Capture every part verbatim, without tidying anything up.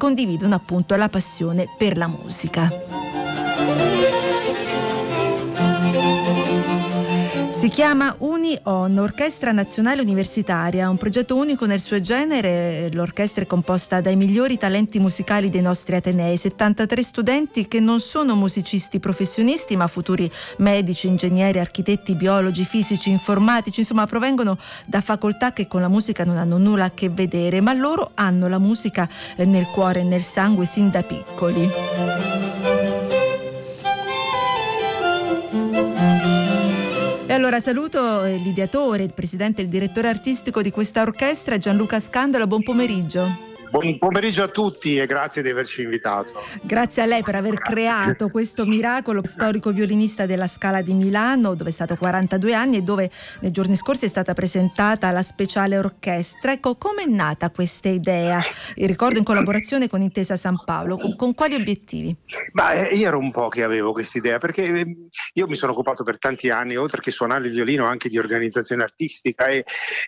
condividono appunto la passione per la musica. Si chiama UniOn, Orchestra Nazionale Universitaria, un progetto unico nel suo genere. L'orchestra è composta dai migliori talenti musicali dei nostri atenei, settantatré studenti che non sono musicisti professionisti ma futuri medici, ingegneri, architetti, biologi, fisici, informatici, insomma provengono da facoltà che con la musica non hanno nulla a che vedere, ma loro hanno la musica nel cuore e nel sangue sin da piccoli. E allora saluto l'ideatore, il presidente e il direttore artistico di questa orchestra, Gianluca Scandola. Buon pomeriggio. Buon pomeriggio a tutti e grazie di averci invitato. Grazie a lei per aver creato questo miracolo. Storico violinista della Scala di Milano, dove è stato quarantadue anni e dove nei giorni scorsi è stata presentata la speciale orchestra. Ecco, com'è nata questa idea? Il ricordo in collaborazione con Intesa San Paolo. Con, con quali obiettivi? Ma eh, io ero un po' che avevo questa idea, perché eh, io mi sono occupato per tanti anni, oltre che suonare il violino, anche di organizzazione artistica e,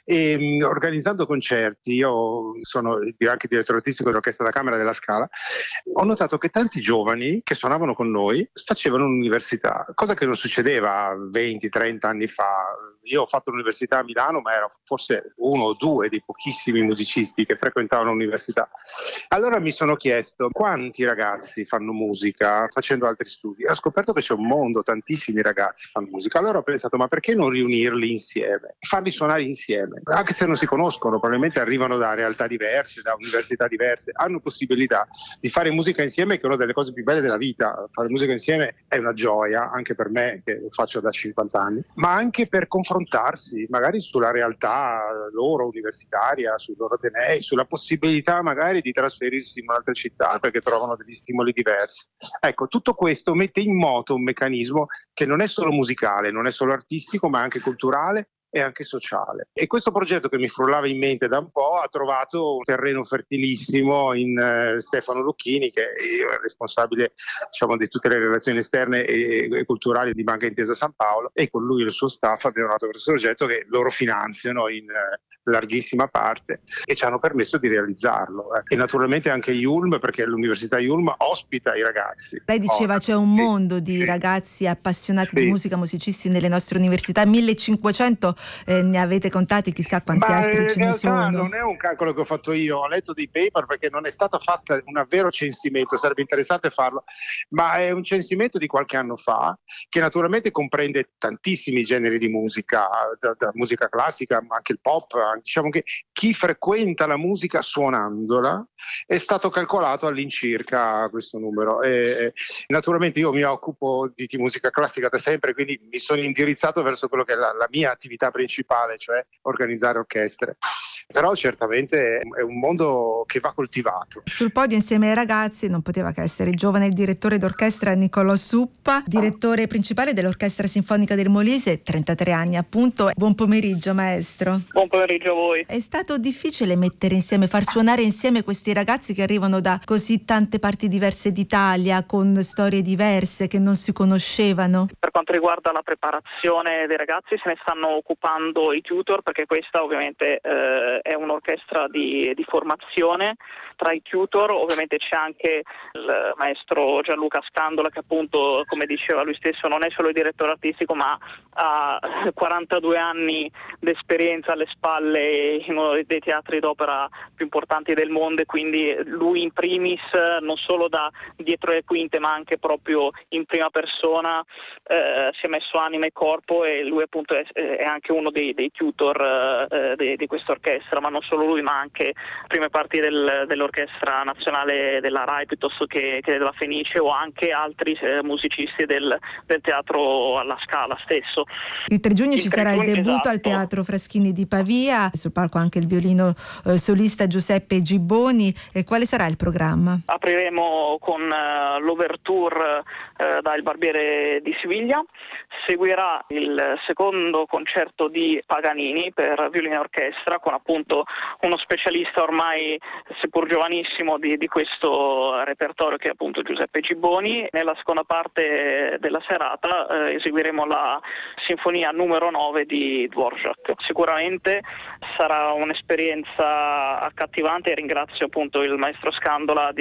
e organizzando concerti. Io sono anche direttore artistico dell'Orchestra da Camera della Scala. Ho notato che tanti giovani che suonavano con noi facevano un'università, cosa che non succedeva venti trenta anni fa. Io ho fatto l'università a Milano, ma ero forse uno o due dei pochissimi musicisti che frequentavano l'università. Allora mi sono chiesto quanti ragazzi fanno musica facendo altri studi. Ho scoperto che c'è un mondo, tantissimi ragazzi fanno musica. Allora ho pensato, ma perché non riunirli insieme, farli suonare insieme, anche se non si conoscono, probabilmente arrivano da realtà diverse, da università diverse, hanno possibilità di fare musica insieme, che è una delle cose più belle della vita. Fare musica insieme è una gioia, anche per me che lo faccio da cinquanta anni, ma anche per confrontarsi magari sulla realtà loro universitaria, sui loro atenei, sulla possibilità magari di trasferirsi in un'altra città perché trovano degli stimoli diversi. Ecco, tutto questo mette in moto un meccanismo che non è solo musicale, non è solo artistico, ma anche culturale e anche sociale. E questo progetto, che mi frullava in mente da un po', ha trovato un terreno fertilissimo in uh, Stefano Lucchini, che è responsabile, diciamo, di tutte le relazioni esterne e, e culturali di Banca Intesa San Paolo, e con lui e il suo staff abbiamo nato questo progetto che loro finanziano in uh, larghissima parte e ci hanno permesso di realizzarlo. Eh. E naturalmente anche Yulm, perché l'Università Yulm ospita i ragazzi. Lei diceva oh, c'è un mondo di sì. ragazzi appassionati sì. di musica, musicisti nelle nostre università, millecinquecento eh, ne avete contati, chissà quanti Ma altri ce ne sono. Non è un calcolo che ho fatto io, ho letto dei paper perché non è stato fatto un vero censimento, sarebbe interessante farlo, ma è un censimento di qualche anno fa che naturalmente comprende tantissimi generi di musica, da, da musica classica ma anche il pop. Diciamo che chi frequenta la musica suonandola è stato calcolato all'incirca questo numero. E naturalmente io mi occupo di, di musica classica da sempre, quindi mi sono indirizzato verso quello che è la, la mia attività principale, cioè organizzare orchestre. Però certamente è un mondo che va coltivato. Sul podio insieme ai ragazzi non poteva che essere il giovane direttore d'orchestra Niccolò Suppa, direttore principale dell'Orchestra Sinfonica del Molise, trentatré anni appunto. Buon pomeriggio maestro. Buon pomeriggio a voi. È stato difficile mettere insieme, far suonare insieme questi ragazzi che arrivano da così tante parti diverse d'Italia, con storie diverse che non si conoscevano? Per quanto riguarda la preparazione dei ragazzi se ne stanno occupando i tutor, perché questa ovviamente eh, è un'orchestra di, di formazione. Tra i tutor ovviamente c'è anche il maestro Gianluca Scandola, che appunto, come diceva lui stesso, non è solo il direttore artistico ma ha quarantadue anni di esperienza alle spalle in uno dei teatri d'opera più importanti del mondo, e quindi lui in primis, non solo da dietro le quinte ma anche proprio in prima persona, eh, si è messo anima e corpo, e lui appunto è, è anche uno dei, dei tutor eh, di, di questa orchestra, ma non solo lui ma anche prime parti del, dell'orchestra nazionale della Rai piuttosto che, che della Fenice, o anche altri eh, musicisti del, del teatro alla Scala stesso. Il tre giugno il ci sarà giugno, il debutto esatto. al Teatro Fraschini di Pavia, sul palco anche il violino eh, solista Giuseppe Gibboni. E quale sarà il programma? Apriremo con uh, l'Ouverture uh, da Il Barbiere di Siviglia, seguirà il secondo concerto di Paganini per violino e orchestra, con appunto uno specialista ormai seppur giovanissimo di, di questo repertorio, che è appunto Giuseppe Gibboni. Nella seconda parte della serata eh, eseguiremo la sinfonia numero nove di Dvorak. Sicuramente sarà un'esperienza accattivante, e ringrazio appunto il maestro Scandola di